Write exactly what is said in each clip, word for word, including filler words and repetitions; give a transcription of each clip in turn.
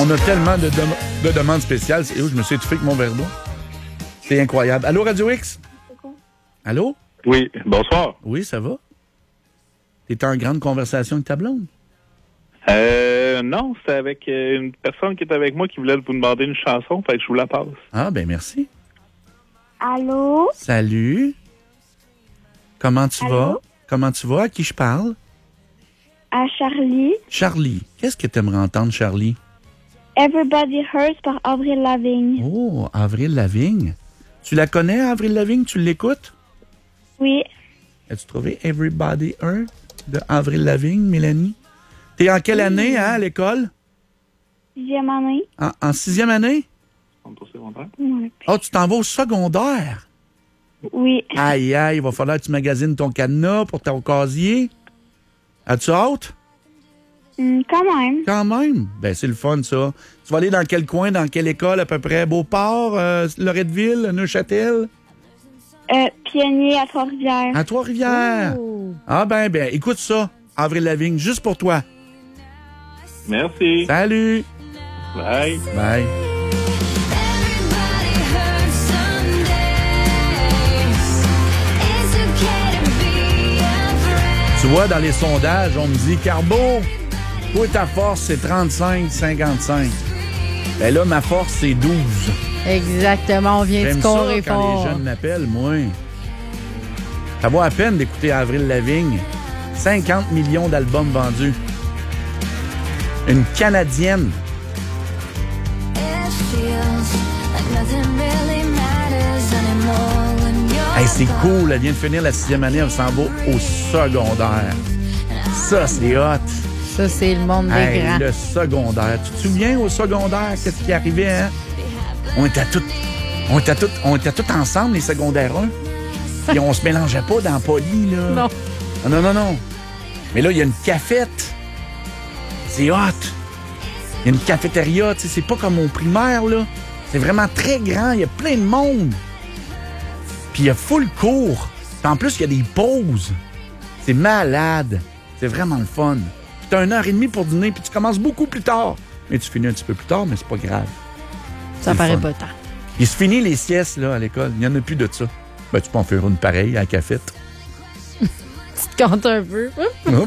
On a tellement de, de, de demandes spéciales. C'est où je me suis étouffé avec mon verre d'eau. C'est incroyable. Allô, Radio X? Allô? Oui, bonsoir. Oui, ça va? T'es en grande conversation avec ta blonde? Euh, non, c'est avec euh, une personne qui est avec moi qui voulait vous demander une chanson, fait que je vous la passe. Ah, ben merci. Allô? Salut. Comment tu Allô? vas? Comment tu vas? À qui je parle? À Charlie. Charlie. Qu'est-ce que tu aimerais entendre, Charlie? Everybody Hurts par Avril Lavigne. Oh, Avril Lavigne. Tu la connais, Avril Lavigne? Tu l'écoutes? Oui. As-tu trouvé Everybody Hurt de Avril Lavigne, Mélanie? T'es en quelle année, hein, à l'école? Sixième année. En, en sixième année? Ouais. Oh, tu t'en vas au secondaire? Oui. Aïe, aïe, il va falloir que tu magasines ton cadenas pour ton casier. As-tu hâte? Hmm, quand même. Quand même. Ben, c'est le fun, ça. Tu vas aller dans quel coin, dans quelle école, à peu près? Beauport, euh, Loretteville, Neuchâtel? Euh, Pionnier à Trois-Rivières. À Trois-Rivières. Oh. Ah, ben, ben, écoute ça, Avril Lavigne, juste pour toi. Merci. Salut. Bye. Bye. Tu vois, dans les sondages, on me dit, Carbo, toi, ta force, c'est trente-cinq cinquante-cinq. Ben là, ma force, c'est douze. Exactement, on vient J'aime de ça scorer quand fort. les jeunes m'appellent, moi. Ça vaut à peine d'écouter Avril Lavigne. cinquante millions d'albums vendus. Une Canadienne. Hey, c'est cool, elle vient de finir la sixième année, elle s'en va au secondaire. Ça, c'est hot. Ça, c'est le monde des Hey, grands. le secondaire. Tu te souviens au secondaire, qu'est-ce qui arrivait, hein? On était tous, on était tous, on était tous ensemble, les secondaires un. Puis on se mélangeait pas dans Poly, là. Non. Ah, non, non, non. Mais là, il y a une cafette. C'est hot. Il y a une cafétéria, tu sais, c'est pas comme au primaire, là. C'est vraiment très grand, il y a plein de monde. Puis il y a full cours. Puis en plus, il y a des pauses. C'est malade. C'est vraiment le fun. Puis t'as une heure et demie pour dîner, puis tu commences beaucoup plus tard. Mais tu finis un petit peu plus tard, mais c'est pas grave. Ça C'est paraît le fun. pas tant. Il se finit les siestes, là, à l'école. Il n'y en a plus de ça. Ben, tu peux en faire une pareille à la cafette. Tu te comptes un peu. Hop.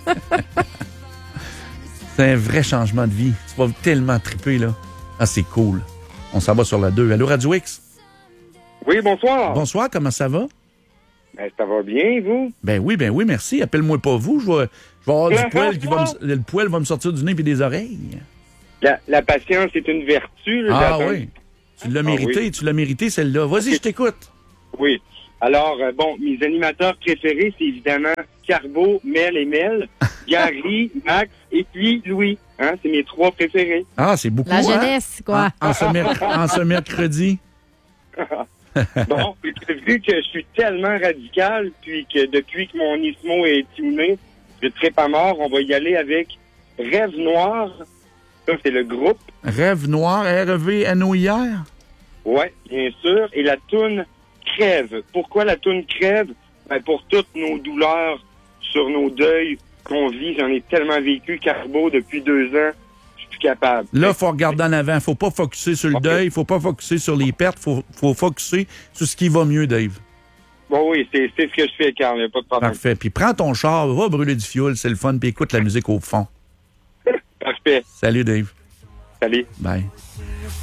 C'est un vrai changement de vie. Tu vas tellement triper, là. Ah, c'est cool. On s'en va sur la deux. Allô, Radio X? Oui, bonsoir. Bonsoir, comment ça va? Ben, ça va bien, vous? Ben oui, ben oui, merci. Appelle-moi pas vous. Je vais, je vais avoir du poil qui va me, le poil va me sortir du nez et des oreilles. La, la patience est une vertu. Là, Ah j'attends. oui. Tu l'as mérité, oui. tu l'as mérité, celle-là. Vas-y, je t'écoute. Oui. Alors, euh, bon, mes animateurs préférés, c'est évidemment Carbo, Mel et Mel, Gary, Max et puis Louis. Hein, c'est mes trois préférés. Ah, c'est beaucoup, La hein? jeunesse, quoi. En, en ce, merc- en ce mercredi. Bon, vu que je suis tellement radical, puis que depuis que mon ismo est tuné, je ne pas mort, on va y aller avec Rêve Noir. Ça, c'est le groupe. Rêve noir, R E V N O I R. Ouais, bien sûr. Et la toune Crève. Pourquoi la toune Crève? Ben, pour toutes nos douleurs sur nos deuils qu'on vit. J'en ai tellement vécu, Carbo, depuis deux ans. Je suis plus capable. Là, il faut regarder en avant. Faut pas focusser sur le Ok. deuil. Faut pas focusser sur les pertes. Faut, faut focusser sur ce qui va mieux, Dave. Bon, oui, c'est, c'est ce que je fais, Carl. Il n'y a pas de problème. Parfait. Puis prends ton char, va brûler du fioul, c'est le fun, puis écoute la musique au fond. Parfait. Salut, Dave. Salut. Bye.